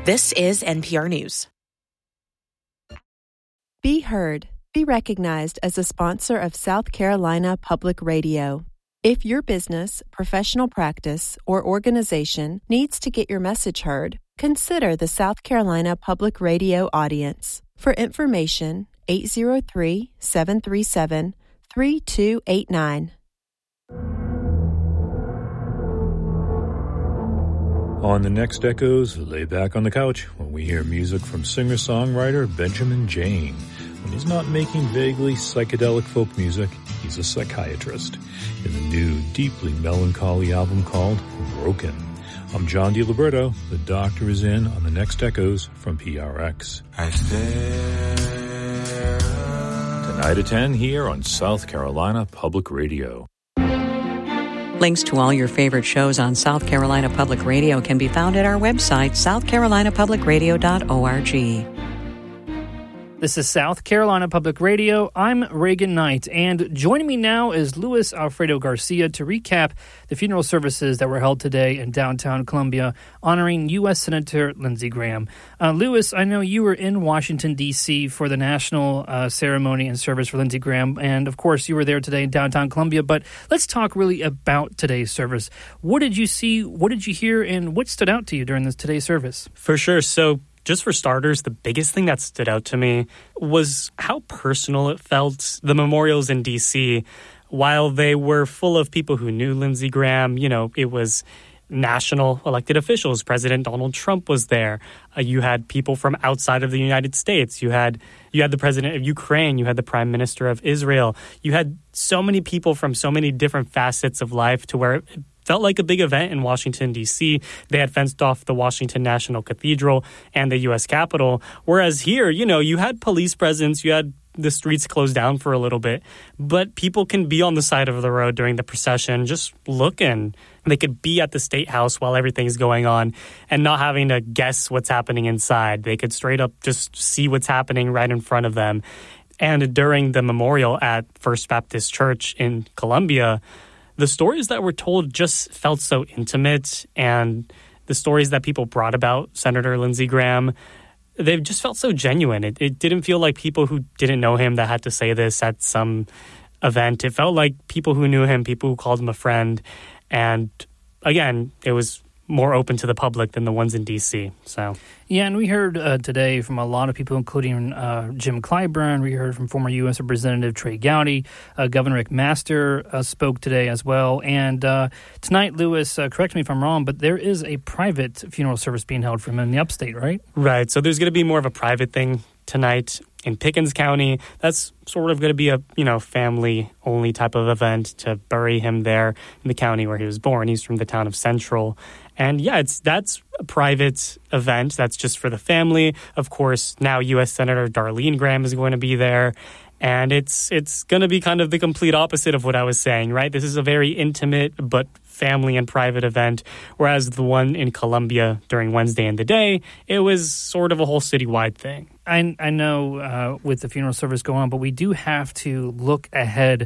This is NPR News. Be heard. Be recognized as a sponsor of South Carolina Public Radio. If your business, professional practice, or organization needs to get your message heard, consider the South Carolina Public Radio audience. For information, 803-737-3289. On the next Echoes, lay back on the couch when we hear music from singer-songwriter Benjamin Jane. When he's not making vaguely psychedelic folk music, he's a psychiatrist. In the new, deeply melancholy album called Broken. I'm John DiLiberto. The Doctor is in on the next Echoes from PRX. Tonight at 10 here on South Carolina Public Radio. Links to all your favorite shows on South Carolina Public Radio can be found at our website, southcarolinapublicradio.org. This is South Carolina Public Radio. I'm Reagan Knight, and joining me now is Luis Alfredo Garcia to recap the funeral services that were held today in downtown Columbia honoring U.S. Senator Lindsey Graham. Luis, I know you were in Washington, D.C. for the national ceremony and service for Lindsey Graham, and of course you were there today in downtown Columbia, but let's talk really about today's service. What did you see, what did you hear, and what stood out to you during today's service? For sure. So just for starters, the biggest thing that stood out to me was how personal it felt. The memorials in D.C., while they were full of people who knew Lindsey Graham, you know, it was national elected officials. President Donald Trump was there. You had people from outside of the United States. You had the president of Ukraine. You had the prime minister of Israel. You had so many people from so many different facets of life to where it felt like a big event in Washington, D.C. They had fenced off the Washington National Cathedral and the U.S. Capitol. Whereas here, you know, you had police presence, you had the streets closed down for a little bit, but people can be on the side of the road during the procession just looking. They could be at the State House while everything's going on and not having to guess what's happening inside. They could straight up just see what's happening right in front of them. And during the memorial at First Baptist Church in Columbia, the stories that were told just felt so intimate, and the stories that people brought about Senator Lindsey Graham, they just felt so genuine. It didn't feel like people who didn't know him that had to say this at some event. It felt like people who knew him, people who called him a friend. And again, it was more open to the public than the ones in D.C. So yeah, and we heard today from a lot of people, including Jim Clyburn. We heard from former U.S. Representative Trey Gowdy. Governor Rick Master spoke today as well. And tonight, Lewis, correct me if I'm wrong, but there is a private funeral service being held for him in the upstate, right? Right. So there's going to be more of a private thing tonight in Pickens County. That's sort of going to be a, family-only type of event to bury him there in the county where he was born. He's from the town of Central. And yeah, that's a private event. That's just for the family. Of course, now U.S. Senator Darlene Graham is going to be there. And it's going to be kind of the complete opposite of what I was saying, right? This is a very intimate but family and private event, whereas the one in Columbia during Wednesday in the day, it was sort of a whole citywide thing. I know with the funeral service going on, but we do have to look ahead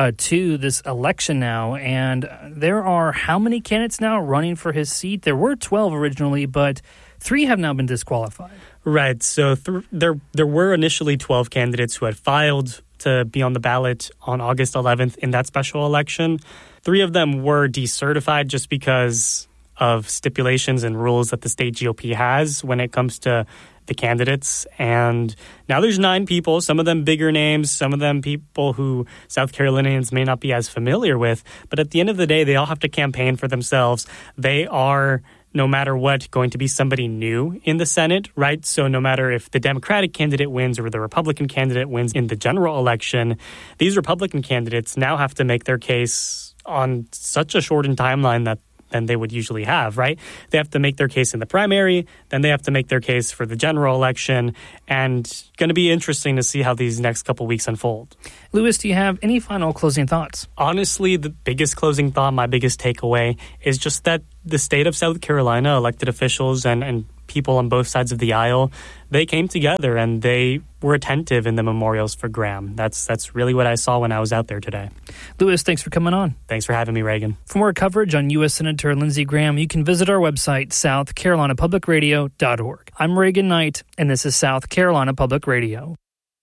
to this election now. And there are how many candidates now running for his seat? There were 12 originally, but 3 have now been disqualified. Right. So there were initially 12 candidates who had filed to be on the ballot on August 11th in that special election. 3 of them were decertified just because of stipulations and rules that the state GOP has when it comes to the candidates. And now there's 9 people, some of them bigger names, some of them people who South Carolinians may not be as familiar with. But at the end of the day, they all have to campaign for themselves. They are, no matter what, going to be somebody new in the Senate, right? So no matter if the Democratic candidate wins or the Republican candidate wins in the general election, these Republican candidates now have to make their case on such a shortened timeline than they would usually have, right? They have to make their case in the primary, then they have to make their case for the general election, and going to be interesting to see how these next couple weeks unfold. Lewis, do you have any final closing thoughts? Honestly, the biggest closing thought, my biggest takeaway, is just that the state of South Carolina, elected officials and people on both sides of the aisle, they came together and they were attentive in the memorials for Graham. That's really what I saw when I was out there today. Louis, thanks for coming on. Thanks for having me, Reagan. For more coverage on U.S. Senator Lindsey Graham, you can visit our website, southcarolinapublicradio.org. I'm Reagan Knight, and this is South Carolina Public Radio.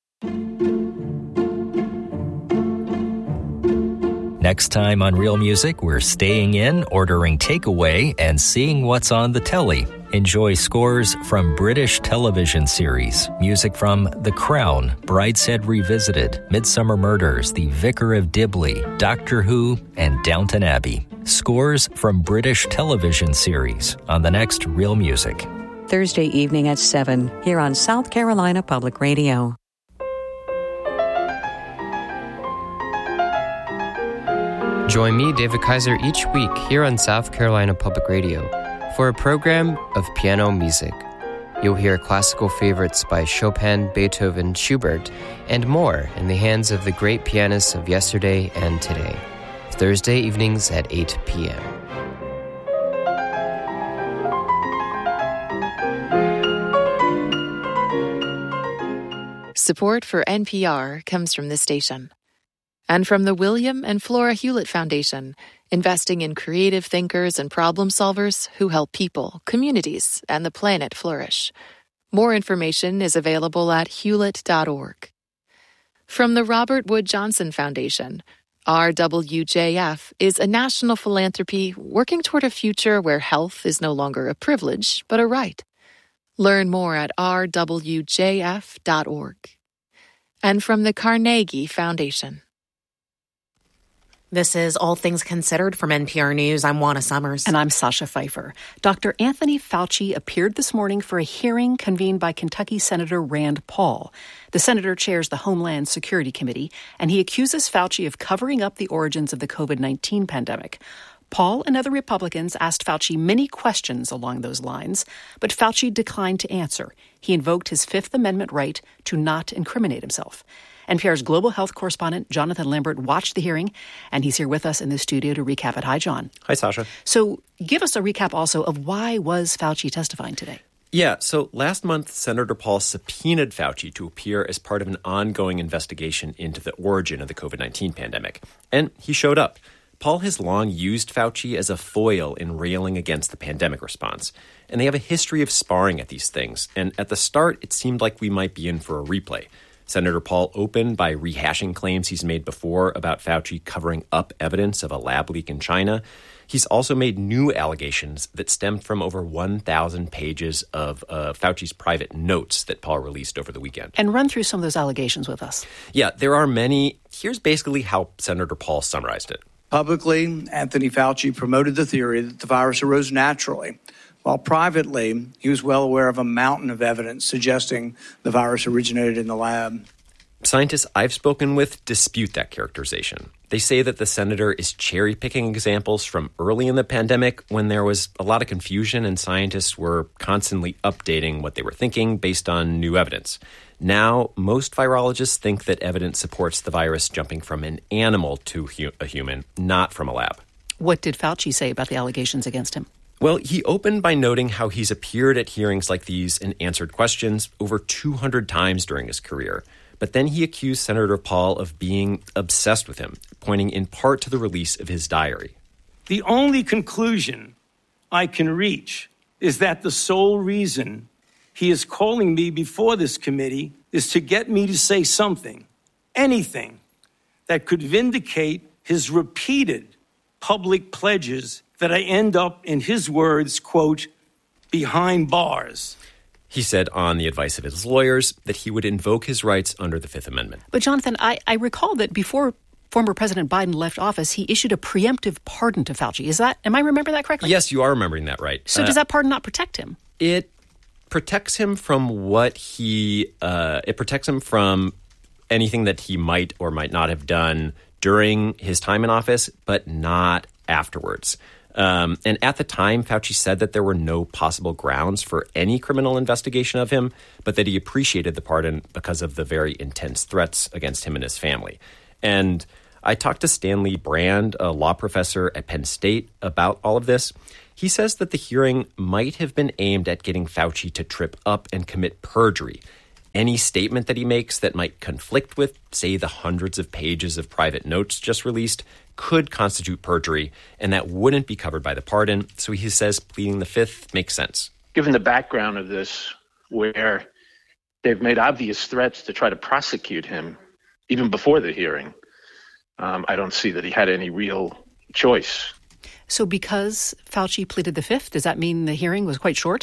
Next time on Real Music, we're staying in, ordering takeaway, and seeing what's on the telly. Enjoy scores from British television series, music from The Crown, Brideshead Revisited, Midsummer Murders, The Vicar of Dibley, Doctor Who, and Downton Abbey. Scores from British television series on the next Real Music. Thursday evening at 7 here on South Carolina Public Radio. Join me, David Kaiser, each week here on South Carolina Public Radio for a program of piano music. You'll hear classical favorites by Chopin, Beethoven, Schubert, and more in the hands of the great pianists of yesterday and today. Thursday evenings at 8 p.m. Support for NPR comes from this station. And from the William and Flora Hewlett Foundation, investing in creative thinkers and problem solvers who help people, communities, and the planet flourish. More information is available at hewlett.org. From the Robert Wood Johnson Foundation, RWJF is a national philanthropy working toward a future where health is no longer a privilege, but a right. Learn more at rwjf.org. And from the Carnegie Foundation. This is All Things Considered from NPR News. I'm Juana Summers. And I'm Sasha Pfeiffer. Dr. Anthony Fauci appeared this morning for a hearing convened by Kentucky Senator Rand Paul. The senator chairs the Homeland Security Committee, and he accuses Fauci of covering up the origins of the COVID-19 pandemic. Paul and other Republicans asked Fauci many questions along those lines, but Fauci declined to answer. He invoked his Fifth Amendment right to not incriminate himself. NPR's global health correspondent, Jonathan Lambert, watched the hearing, and he's here with us in the studio to recap it. Hi, John. Hi, Sasha. So give us a recap also of why was Fauci testifying today? Yeah, so last month, Senator Paul subpoenaed Fauci to appear as part of an ongoing investigation into the origin of the COVID-19 pandemic. And he showed up. Paul has long used Fauci as a foil in railing against the pandemic response. And they have a history of sparring at these things. And at the start, it seemed like we might be in for a replay. Senator Paul opened by rehashing claims he's made before about Fauci covering up evidence of a lab leak in China. He's also made new allegations that stemmed from over 1,000 pages of Fauci's private notes that Paul released over the weekend. And run through some of those allegations with us. Yeah, there are many. Here's basically how Senator Paul summarized it. Publicly, Anthony Fauci promoted the theory that the virus arose naturally, while privately, he was well aware of a mountain of evidence suggesting the virus originated in the lab. Scientists I've spoken with dispute that characterization. They say that the senator is cherry-picking examples from early in the pandemic when there was a lot of confusion and scientists were constantly updating what they were thinking based on new evidence. Now, most virologists think that evidence supports the virus jumping from an animal to a human, not from a lab. What did Fauci say about the allegations against him? Well, he opened by noting how he's appeared at hearings like these and answered questions over 200 times during his career. But then he accused Senator Paul of being obsessed with him, pointing in part to the release of his diary. The only conclusion I can reach is that the sole reason he is calling me before this committee is to get me to say something, anything, that could vindicate his repeated public pledges that I end up, in his words, quote, behind bars. He said on the advice of his lawyers that he would invoke his rights under the Fifth Amendment. But Jonathan, I recall that before former President Biden left office, he issued a preemptive pardon to Fauci. Am I remembering that correctly? Yes, you are remembering that right. So does that pardon not protect him? It protects him from it protects him from anything that he might or might not have done during his time in office, but not afterwards. And at the time, Fauci said that there were no possible grounds for any criminal investigation of him, but that he appreciated the pardon because of the very intense threats against him and his family. And I talked to Stanley Brand, a law professor at Penn State, about all of this. He says that the hearing might have been aimed at getting Fauci to trip up and commit perjury. Any statement that he makes that might conflict with, say, the hundreds of pages of private notes just released could constitute perjury, and that wouldn't be covered by the pardon. So he says pleading the fifth makes sense. Given the background of this, where they've made obvious threats to try to prosecute him even before the hearing, I don't see that he had any real choice. So because Fauci pleaded the fifth, does that mean the hearing was quite short?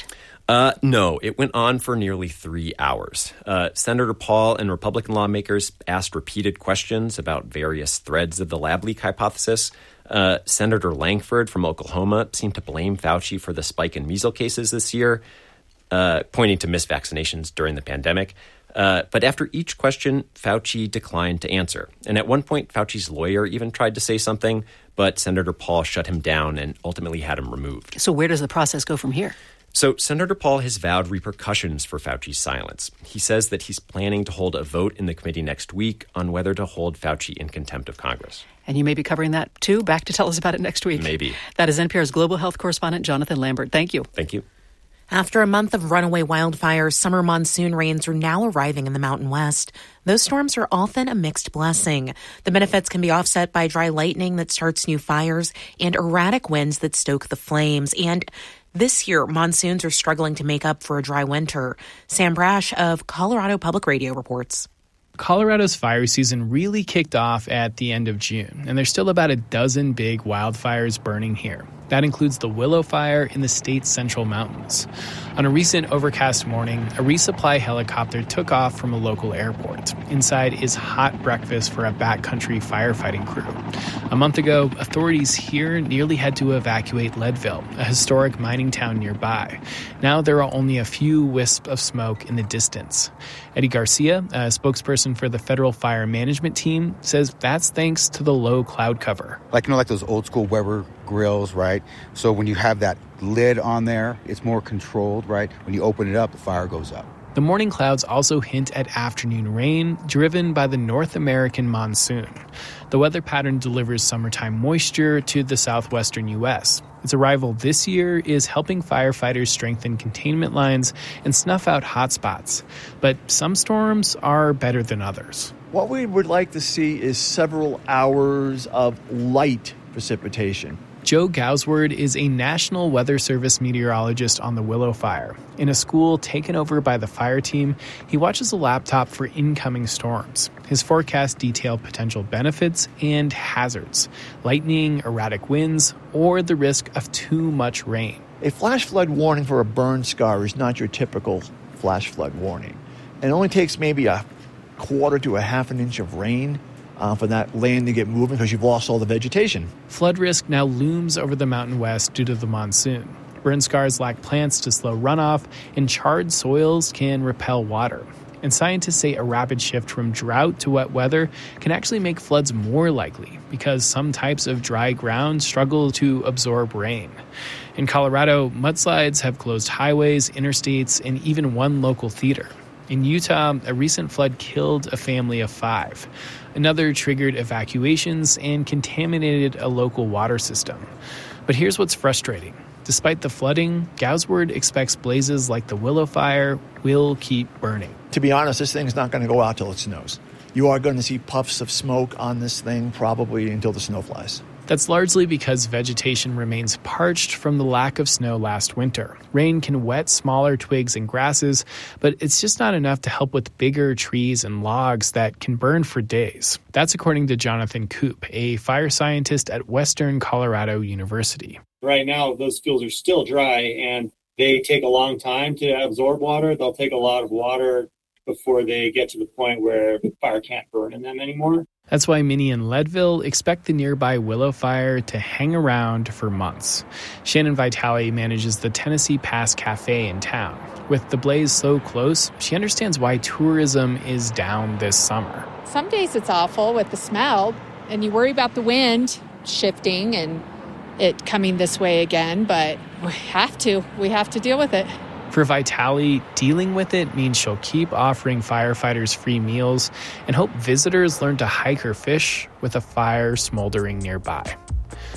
No, it went on for nearly 3 hours. Senator Paul and Republican lawmakers asked repeated questions about various threads of the lab leak hypothesis. Senator Langford from Oklahoma seemed to blame Fauci for the spike in measles cases this year, pointing to missed vaccinations during the pandemic. But after each question, Fauci declined to answer. And at one point, Fauci's lawyer even tried to say something, but Senator Paul shut him down and ultimately had him removed. So where does the process go from here? So Senator Paul has vowed repercussions for Fauci's silence. He says that he's planning to hold a vote in the committee next week on whether to hold Fauci in contempt of Congress. And you may be covering that, too. Back to tell us about it next week. Maybe. That is NPR's global health correspondent, Jonathan Lambert. Thank you. Thank you. After a month of runaway wildfires, summer monsoon rains are now arriving in the Mountain West. Those storms are often a mixed blessing. The benefits can be offset by dry lightning that starts new fires and erratic winds that stoke the flames. And this year, monsoons are struggling to make up for a dry winter. Sam Brash of Colorado Public Radio reports. Colorado's fire season really kicked off at the end of June, and there's still about a dozen big wildfires burning here. That includes the Willow Fire in the state's central mountains. On a recent overcast morning, a resupply helicopter took off from a local airport. Inside is hot breakfast for a backcountry firefighting crew. A month ago, authorities here nearly had to evacuate Leadville, a historic mining town nearby. Now there are only a few wisps of smoke in the distance. Eddie Garcia, a spokesperson for the Federal Fire Management Team, says that's thanks to the low cloud cover. Like those old school Weber grills, right? So when you have that lid on there, it's more controlled, right? When you open it up, the fire goes up. The morning clouds also hint at afternoon rain, driven by the North American monsoon. The weather pattern delivers summertime moisture to the southwestern U.S. Its arrival this year is helping firefighters strengthen containment lines and snuff out hotspots. But some storms are better than others. What we would like to see is several hours of light precipitation. Joe Gausward is a National Weather Service meteorologist on the Willow Fire. In a school taken over by the fire team, he watches a laptop for incoming storms. His forecasts detail potential benefits and hazards, lightning, erratic winds, or the risk of too much rain. A flash flood warning for a burn scar is not your typical flash flood warning. It only takes maybe a quarter to a half an inch of rain for that land to get moving because you've lost all the vegetation. Flood risk now looms over the Mountain West due to the monsoon. Burn scars lack plants to slow runoff, and charred soils can repel water. And scientists say a rapid shift from drought to wet weather can actually make floods more likely because some types of dry ground struggle to absorb rain. In Colorado, mudslides have closed highways, interstates, and even one local theater. In Utah, a recent flood killed a family of 5. Another triggered evacuations and contaminated a local water system. But here's what's frustrating. Despite the flooding, Gausward expects blazes like the Willow Fire will keep burning. To be honest, this thing's not going to go out till it snows. You are going to see puffs of smoke on this thing probably until the snow flies. That's largely because vegetation remains parched from the lack of snow last winter. Rain can wet smaller twigs and grasses, but it's just not enough to help with bigger trees and logs that can burn for days. That's according to Jonathan Koop, a fire scientist at Western Colorado University. Right now, those fields are still dry, and they take a long time to absorb water. They'll take a lot of water before they get to the point where the fire can't burn in them anymore. That's why many in Leadville expect the nearby Willow Fire to hang around for months. Shannon Vitale manages the Tennessee Pass Cafe in town. With the blaze so close, she understands why tourism is down this summer. Some days it's awful with the smell, and you worry about the wind shifting and it coming this way again, but we have to deal with it. For Vitale, dealing with it means she'll keep offering firefighters free meals and hope visitors learn to hike or fish with a fire smoldering nearby.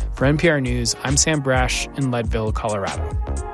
For NPR News, I'm Sam Brash in Leadville, Colorado.